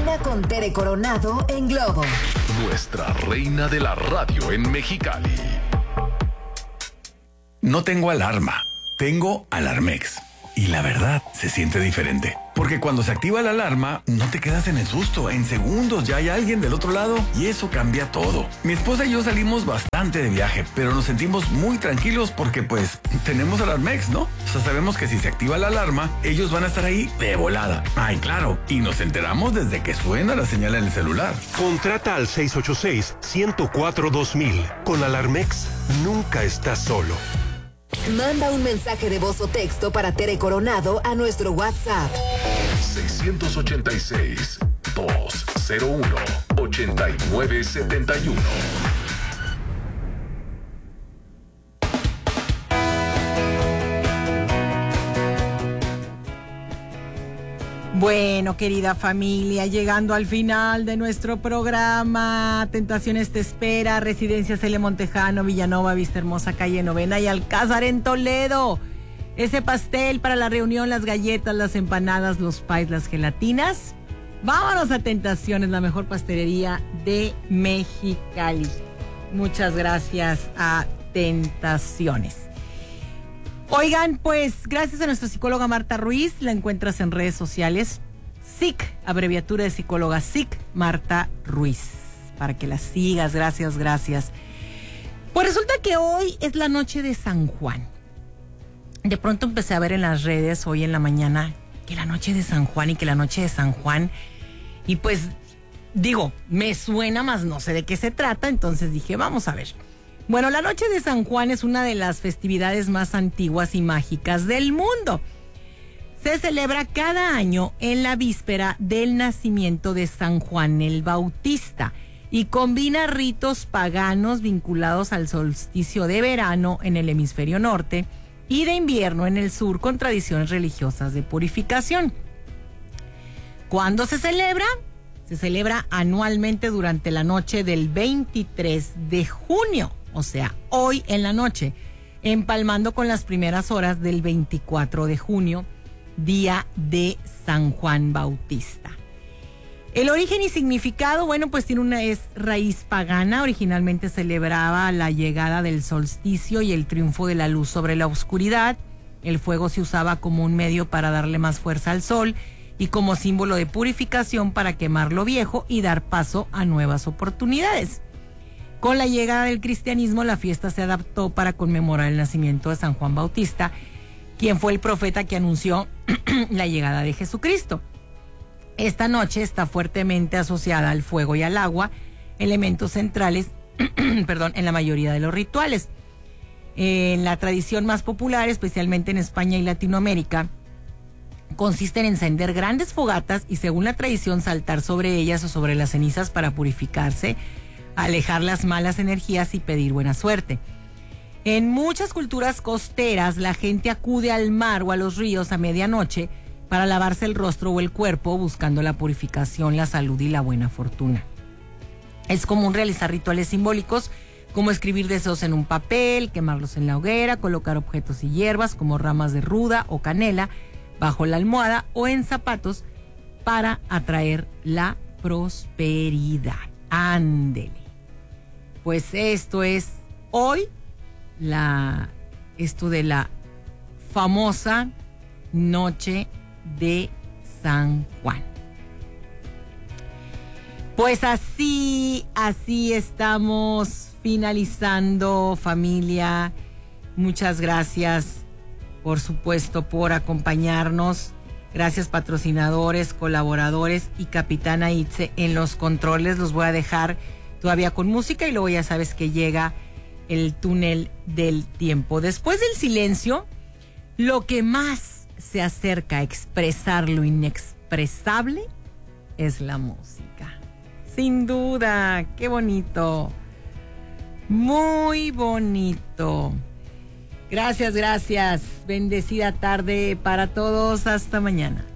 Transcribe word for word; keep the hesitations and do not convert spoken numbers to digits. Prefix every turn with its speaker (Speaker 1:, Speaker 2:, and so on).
Speaker 1: Cena con Tere Coronado en Globo.
Speaker 2: Nuestra reina de la radio en Mexicali.
Speaker 3: No tengo alarma, tengo Alarmex. Y la verdad, se siente diferente. Porque cuando se activa la alarma, no te quedas en el susto. En segundos ya hay alguien del otro lado y eso cambia todo. Mi esposa y yo salimos bastante de viaje, pero nos sentimos muy tranquilos porque pues tenemos Alarmex, ¿no? O sea, sabemos que si se activa la alarma, ellos van a estar ahí de volada. Ay, claro. Y nos enteramos desde que suena la señal en el celular.
Speaker 4: Contrata al seis ocho seis, uno cero cuatro, dos mil. Con Alarmex, nunca estás solo.
Speaker 1: Manda un mensaje de voz o texto para Tere Coronado a nuestro WhatsApp.
Speaker 2: seis ocho seis, dos cero uno, ocho nueve siete uno.
Speaker 5: Bueno, querida familia, llegando al final de nuestro programa, Tentaciones te espera, Residencia Cele Montejano, Villanova, Vista Hermosa, Calle Novena y Alcázar en Toledo. Ese pastel para la reunión, las galletas, las empanadas, los pies, las gelatinas. Vámonos a Tentaciones, la mejor pastelería de Mexicali. Muchas gracias a Tentaciones. Oigan, pues gracias a nuestra psicóloga Marta Ruiz, la encuentras en redes sociales, S I C, abreviatura de psicóloga, S I C, Marta Ruiz, para que la sigas, gracias, gracias. Pues resulta que hoy es la noche de San Juan. De pronto empecé a ver en las redes hoy en la mañana que la noche de San Juan y que la noche de San Juan, y pues digo, me suena más, no sé de qué se trata, entonces dije, vamos a ver. Bueno, la noche de San Juan es una de las festividades más antiguas y mágicas del mundo. Se celebra cada año en la víspera del nacimiento de San Juan el Bautista y combina ritos paganos vinculados al solsticio de verano en el hemisferio norte y de invierno en el sur con tradiciones religiosas de purificación. ¿Cuándo se celebra? Se celebra anualmente durante la noche del veintitrés de junio. O sea, hoy en la noche, empalmando con las primeras horas del veinticuatro de junio, día de San Juan Bautista. El origen y significado, bueno, pues tiene una es raíz pagana. Originalmente celebraba la llegada del solsticio y el triunfo de la luz sobre la oscuridad. El fuego se usaba como un medio para darle más fuerza al sol y como símbolo de purificación para quemar lo viejo y dar paso a nuevas oportunidades. Con la llegada del cristianismo, la fiesta se adaptó para conmemorar el nacimiento de San Juan Bautista, quien fue el profeta que anunció la llegada de Jesucristo. Esta noche está fuertemente asociada al fuego y al agua, elementos centrales perdón, en la mayoría de los rituales. En la tradición más popular, especialmente en España y Latinoamérica, consiste en encender grandes fogatas y, según la tradición, saltar sobre ellas o sobre las cenizas para purificarse, alejar las malas energías y pedir buena suerte. En muchas culturas costeras, la gente acude al mar o a los ríos a medianoche para lavarse el rostro o el cuerpo, buscando la purificación, la salud y la buena fortuna. Es común realizar rituales simbólicos como escribir deseos en un papel, quemarlos en la hoguera, colocar objetos y hierbas como ramas de ruda o canela bajo la almohada o en zapatos para atraer la prosperidad. Ándele. Pues esto es hoy, la, esto de la famosa noche de San Juan. Pues así, así estamos finalizando, familia. Muchas gracias, por supuesto, por acompañarnos. Gracias, patrocinadores, colaboradores y Capitana Itze en los controles. Los voy a dejar todavía con música y luego ya sabes que llega el túnel del tiempo. Después del silencio, lo que más se acerca a expresar lo inexpresable es la música. Sin duda, qué bonito. Muy bonito. Gracias, gracias. Bendecida tarde para todos. Hasta mañana.